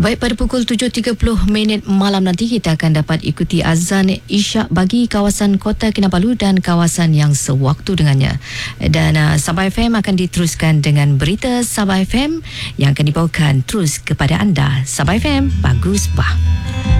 Baik, pada pukul 7.30 malam nanti kita akan dapat ikuti azan Isyak bagi kawasan Kota Kinabalu dan kawasan yang sewaktu dengannya. Dan Sabah FM akan diteruskan dengan berita Sabah FM yang akan dibawakan terus kepada anda. Sabah FM, bagus bah.